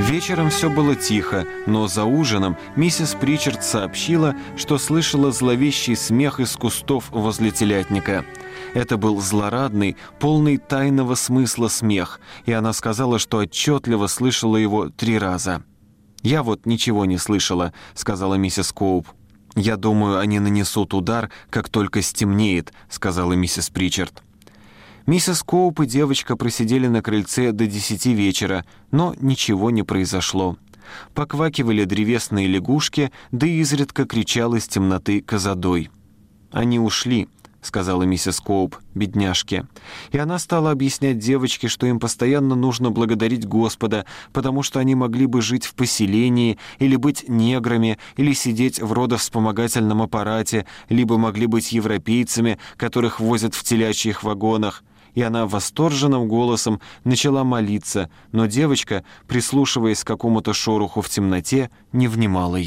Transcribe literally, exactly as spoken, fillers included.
Вечером все было тихо, но за ужином миссис Причард сообщила, что слышала зловещий смех из кустов возле телятника. Это был злорадный, полный тайного смысла смех, и она сказала, что отчетливо слышала его три раза. «Я вот ничего не слышала», — сказала миссис Коуп. «Я думаю, они нанесут удар, как только стемнеет», — сказала миссис Причард. Миссис Коуп и девочка просидели на крыльце до десяти вечера, но ничего не произошло. Поквакивали древесные лягушки, да и изредка кричал из темноты козадой. «Они ушли», — сказала миссис Коуп, бедняжке. И она стала объяснять девочке, что им постоянно нужно благодарить Господа, потому что они могли бы жить в поселении, или быть неграми, или сидеть в родовспомогательном аппарате, либо могли быть европейцами, которых возят в телячьих вагонах. И она восторженным голосом начала молиться, но девочка, прислушиваясь к какому-то шороху в темноте, не внимала ей.